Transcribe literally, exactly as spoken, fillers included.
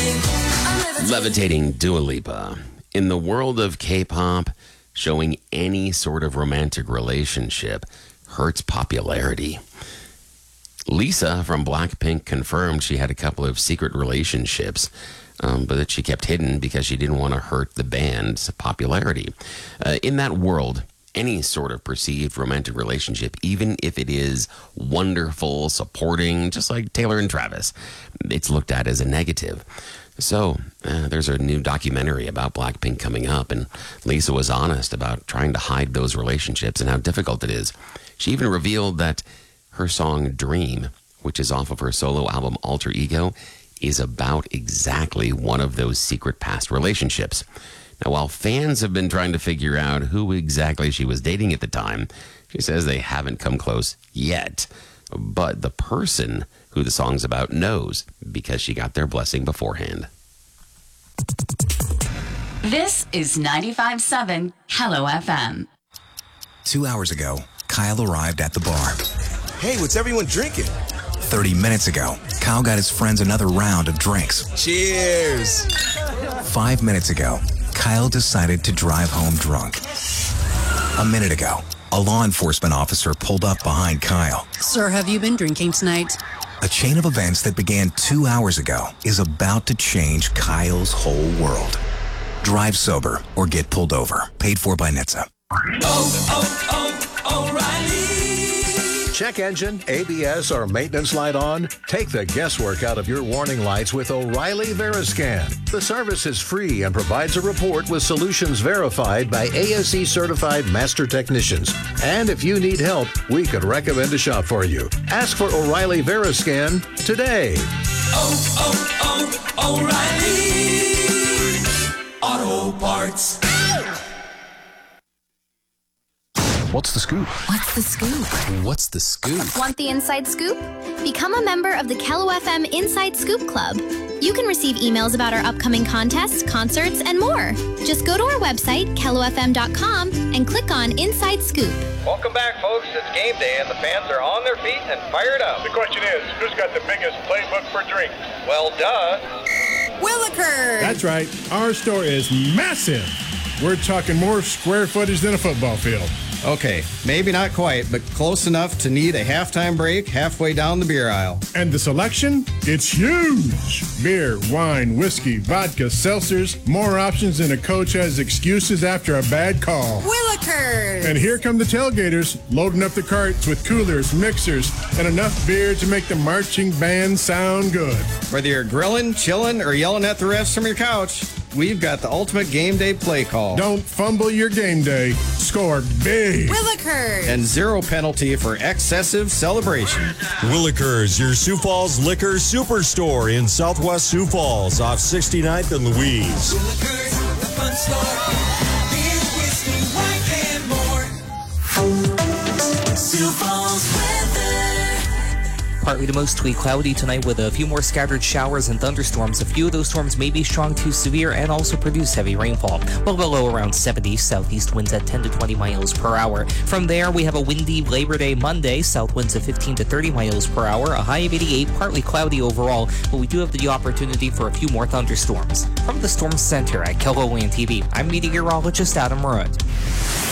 Levitating Dua Lipa. In the world of K-pop, showing any sort of romantic relationship hurts popularity. Lisa from Blackpink confirmed she had a couple of secret relationships, um, but that she kept hidden because she didn't want to hurt the band's popularity. Uh, in that world, any sort of perceived romantic relationship, even if it is wonderful, supporting, just like Taylor and Travis, it's looked at as a negative. So uh, there's a new documentary about Blackpink coming up, and Lisa was honest about trying to hide those relationships and how difficult it is. She even revealed that her song Dream, which is off of her solo album Alter Ego, is about exactly one of those secret past relationships. Now, while fans have been trying to figure out who exactly she was dating at the time, she says they haven't come close yet. But the person who the song's about knows because she got their blessing beforehand. This is ninety-five point seven Hello F M. Two hours ago, Kyle arrived at the bar. Hey, what's everyone drinking? thirty minutes ago, Kyle got his friends another round of drinks. Cheers! Five minutes ago, Kyle decided to drive home drunk. A minute ago, a law enforcement officer pulled up behind Kyle. Sir, have you been drinking tonight? A chain of events that began two hours ago is about to change Kyle's whole world. Drive sober or get pulled over. Paid for by N H T S A. Oh, oh, oh, O'Reilly. Check engine, A B S, or maintenance light on? Take the guesswork out of your warning lights with O'Reilly Veriscan. The service is free and provides a report with solutions verified by A S E certified master technicians. And if you need help, we could recommend a shop for you. Ask for O'Reilly Veriscan today. Oh, oh, oh, O'Reilly Auto Parts. What's the scoop? What's the scoop? What's the scoop? Want the inside scoop? Become a member of the Kello F M Inside Scoop Club. You can receive emails about our upcoming contests, concerts, and more. Just go to our website, kello f m dot com, and click on Inside Scoop. Welcome back, folks. It's game day, and the fans are on their feet and fired up. The question is, who's got the biggest playbook for drinks? Well, duh. Willikers! That's right. Our store is massive. We're talking more square footage than a football field. Okay, maybe not quite, but close enough to need a halftime break halfway down the beer aisle. And the selection? It's huge! Beer, wine, whiskey, vodka, seltzers, more options than a coach has excuses after a bad call. Willikers! And here come the tailgaters, loading up the carts with coolers, mixers, and enough beer to make the marching band sound good. Whether you're grilling, chilling, or yelling at the refs from your couch, we've got the ultimate game day play call. Don't fumble your game day. Score big. Willikers! And zero penalty for excessive celebration. Willikers, your Sioux Falls Liquor Superstore in Southwest Sioux Falls off sixty-ninth and Louise. Willikers, the fun store. Beer, whiskey, wine, and more. Sioux Falls weather. Partly to mostly cloudy tonight with a few more scattered showers and thunderstorms. A few of those storms may be strong to severe and also produce heavy rainfall. Well below around seventy, southeast winds at ten to twenty miles per hour. From there, we have a windy Labor Day Monday, south winds of fifteen to thirty miles per hour, a high of eighty-eight, partly cloudy overall, but we do have the opportunity for a few more thunderstorms. From the Storm Center at KELOLAND T V, I'm meteorologist Adam Rudd.